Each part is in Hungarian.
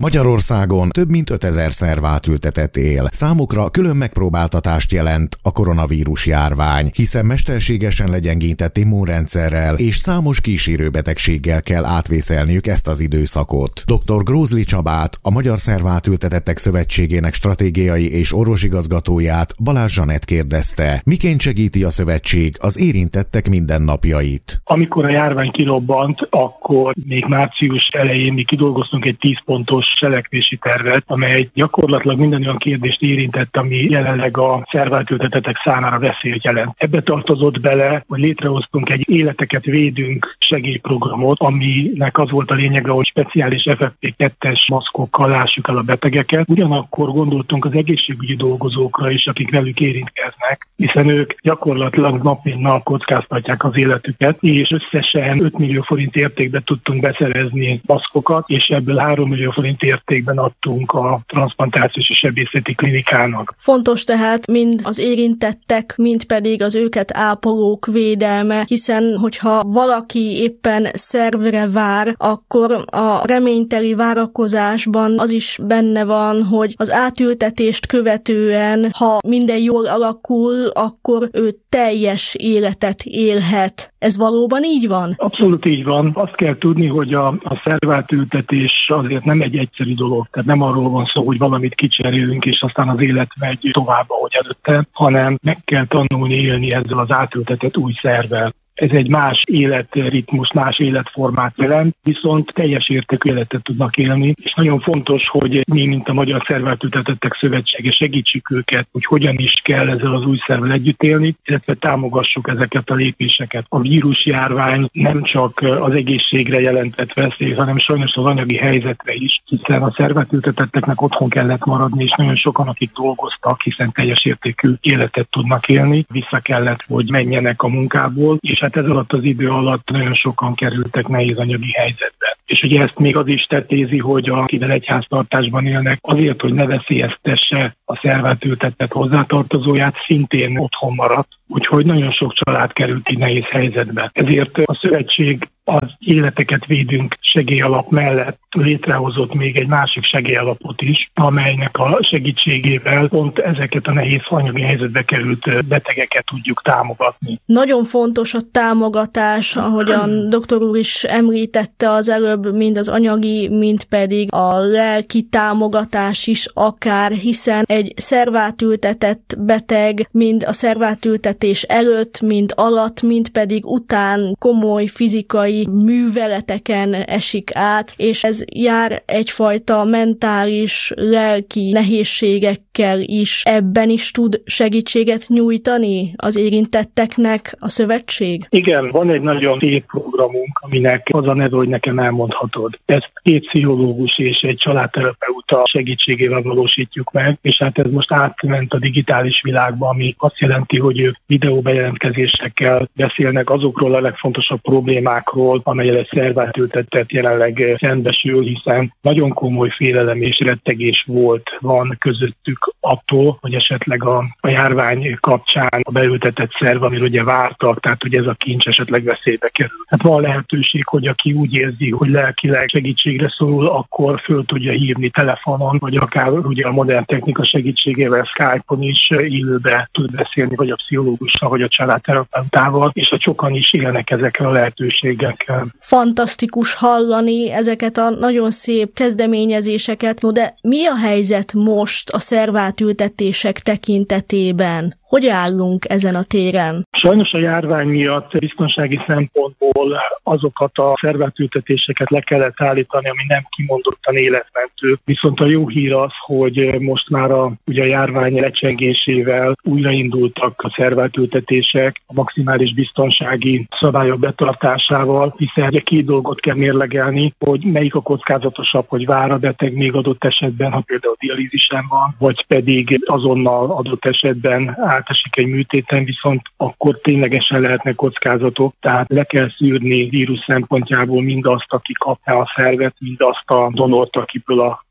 Magyarországon több mint 5000 szervátültetett él. Számukra külön megpróbáltatást jelent a koronavírus járvány, hiszen mesterségesen legyengített immunrendszerrel és számos kísérőbetegséggel kell átvészelniük ezt az időszakot. Dr. Grózli Csabát, a Magyar Szervátültetettek Szövetségének stratégiai és orvosigazgatóját Balázs Zsanett kérdezte, miként segíti a szövetség az érintettek mindennapjait. Amikor a járvány kirobbant, akkor még március elején mi kidolgoztunk egy 10 pontos cselekvési tervet, amely gyakorlatilag minden olyan kérdést érintett, ami jelenleg a szervátültetettek számára veszélyt jelent. Ebbe tartozott bele, hogy létrehoztunk egy életeket védünk segélyprogramot, aminek az volt a lényege, hogy speciális FFP2-es maszkokkal lássuk el a betegeket. Ugyanakkor gondoltunk az egészségügyi dolgozókra is, akik velük érintkeznek, hiszen ők gyakorlatilag nap mint nap kockáztatják az életüket, és összesen 5 millió forint értékben tudtunk beszerezni maszkokat, és ebből 3 millió forint értékben adtunk a transzplantációs és sebészeti klinikának. Fontos tehát mind az érintettek, mind pedig az őket ápolók védelme, hiszen hogyha valaki éppen szervre vár, akkor a reményteli várakozásban az is benne van, hogy az átültetést követően, ha minden jól alakul, akkor ő teljes életet élhet. Ez valóban így van? Abszolút így van. Azt kell tudni, hogy a szervátültetés azért nem egy egyszerű dolog. Tehát nem arról van szó, hogy valamit kicserélünk, és aztán az élet megy tovább, ahogy előtte, hanem meg kell tanulni élni ezzel az átültetett új szervvel. Ez egy más életritmus, más életformát jelent, viszont teljes értékű életet tudnak élni, és nagyon fontos, hogy mi, mint a Magyar Szervátültetettek Szövetsége segítsük őket, hogy hogyan is kell ezzel az új szervvel együtt élni, illetve támogassuk ezeket a lépéseket. A vírusjárvány nem csak az egészségre jelentett veszély, hanem sajnos az anyagi helyzetre is, hiszen a szervátültetetteknek otthon kellett maradni, és nagyon sokan, akik dolgoztak, hiszen teljes értékű életet tudnak élni, vissza kellett, hogy menjenek a munkából, és hát ez alatt az idő alatt nagyon sokan kerültek nehéz anyagi helyzetbe. És ugye ezt még az is tetézi, hogy akivel egyháztartásban élnek, azért, hogy ne veszélyeztesse a szervátültetett hozzátartozóját, szintén otthon maradt, úgyhogy nagyon sok család került így nehéz helyzetbe. Ezért a szövetség az életeket védünk segélyalap mellett létrehozott még egy másik segélyalapot is, amelynek a segítségével pont ezeket a nehéz anyagi helyzetbe került betegeket tudjuk támogatni. Nagyon fontos a támogatás, ahogyan doktor úr is említette az előbb, mind az anyagi, mind pedig a lelki támogatás is akár, hiszen egy szervátültetett beteg mind a szervátültetés előtt, mind alatt, mind pedig után komoly fizikai műveleteken esik át, és ez jár egyfajta mentális, lelki nehézségekkel is. Ebben is tud segítséget nyújtani az érintetteknek a szövetség? Igen, van egy nagyon szép programunk, aminek az a neve, hogy nekem elmondhatod. Ezt 2 pszichológus és egy családterapeuta segítségével valósítjuk meg, és hát ez most átment a digitális világba, ami azt jelenti, hogy ők videóbejelentkezésekkel beszélnek azokról a legfontosabb problémákról, amelyel egy szervátültetett jelenleg szembesül, hiszen nagyon komoly félelem és rettegés van közöttük attól, hogy esetleg a járvány kapcsán a beültetett szerv, amiről ugye vártak, tehát hogy ez a kincs esetleg veszélybe kerül. Hát van lehetőség, hogy aki úgy érzi, hogy lelkileg segítségre szorul, akkor föl tudja hívni telefonon, vagy akár ugye a modern technika segítségével Skype-on is élőbe tud beszélni, vagy a pszichológussal, vagy a családterapeutával, és sokan is élnek ezekkel a lehetőségekkel. Fantasztikus hallani ezeket a nagyon szép kezdeményezéseket, no de mi a helyzet most a szervátültetések tekintetében? Hogy állunk ezen a téren? Sajnos a járvány miatt biztonsági szempontból azokat a szervátültetéseket le kellett állítani, ami nem kimondottan életmentő. Viszont a jó hír az, hogy most már ugye a járvány lecsengésével újraindultak a szervátültetések a maximális biztonsági szabályok betartásával, hiszen ugye 2 dolgot kell mérlegelni, hogy melyik a kockázatosabb, hogy vár a beteg még adott esetben, ha például dialízisen van, vagy pedig azonnal adott esetben átesik egy műtéten, viszont akkor ténylegesen lehetnek kockázatok, tehát le kell szűrni vírus szempontjából mindazt, aki kapná a szervet, mindazt a donort, akiből a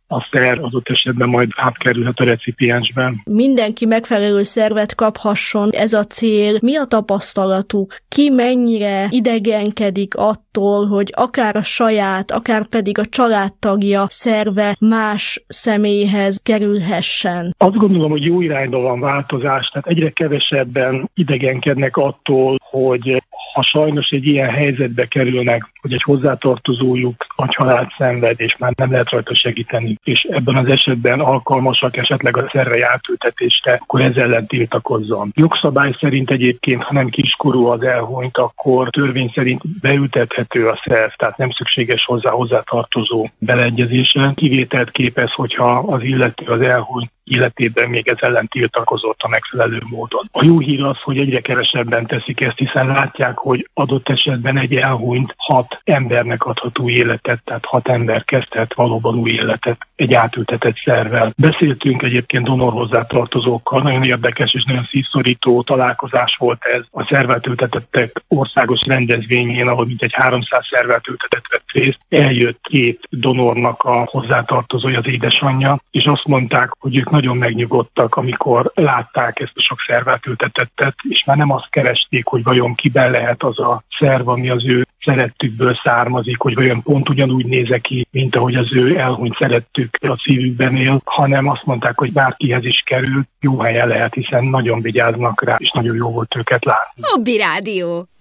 a szer adott esetben majd átkerülhet a recipiensben. Mindenki megfelelő szervet kaphasson, ez a cél. Mi a tapasztalatuk? Ki mennyire idegenkedik attól, hogy akár a saját, akár pedig a családtagja szerve más személyhez kerülhessen? Azt gondolom, hogy jó irányba van változás, tehát egyre kevesebben idegenkednek attól, hogy ha sajnos egy ilyen helyzetbe kerülnek, hogy egy hozzátartozójuk a család szenved, és már nem lehet rajta segíteni, és ebben az esetben alkalmasak esetleg a szervei átültetésre, akkor ezzel ellen tiltakozzon. Jogszabály szerint egyébként, ha nem kiskorú az elhunyt, akkor törvény szerint beültethető a szerv, tehát nem szükséges hozzátartozó beleegyezése. Kivételt képez, hogyha az illető az elhunyt életében még ez ellen tiltakozott a megfelelő módon. A jó hír az, hogy egyre kevesebben teszik ezt, hiszen látják, hogy adott esetben egy elhunyt 6 embernek adhat új életet, tehát 6 ember kezdhet valóban új életet egy átültetett szervvel. Beszéltünk egyébként donor hozzátartozókkal, nagyon érdekes és nagyon szívszorító találkozás volt ez a szervátültetettek országos rendezvényén, ahol mintegy 300 szervátültetett vett részt. Eljött 2 donornak a hozzátartozója, az édesanyja, és azt mondták, hogy ők nagyon megnyugodtak, amikor látták ezt a sok szervátültetettet, és már nem azt keresték, hogy vajon kiben lehet az a szerv, ami az ő szerettükből származik, hogy vajon pont ugyanúgy néz ki, mint ahogy az ő elhunyt szerettük a szívükben él, hanem azt mondták, hogy bárkihez is kerül, jó helye lehet, hiszen nagyon vigyáznak rá, és nagyon jó volt őket látni. Hobby Rádió.